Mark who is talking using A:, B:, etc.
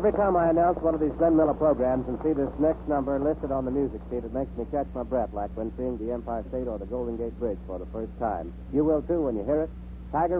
A: Every time I announce one of these Glenn Miller programs and see this next number listed on the music sheet, it makes me catch my breath like when seeing the Empire State or the Golden Gate Bridge for the first time. You will, too, when you hear it. Tiger